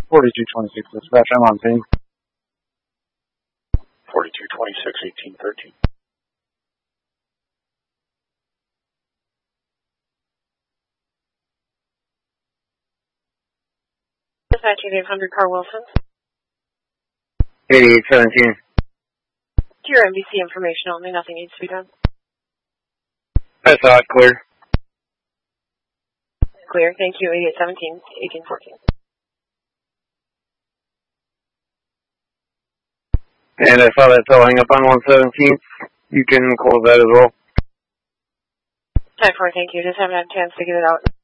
4226 dispatch, I'm on scene. 4226, 1813. Dispatch 8800, Car Wilson. 8817. To your NBC information only, nothing needs to be done. I saw it clear. Clear, thank you, 8817, 1814. And I saw that towing up on 117th. You can close that as well. 10-4, thank you. Just haven't had a chance to get it out.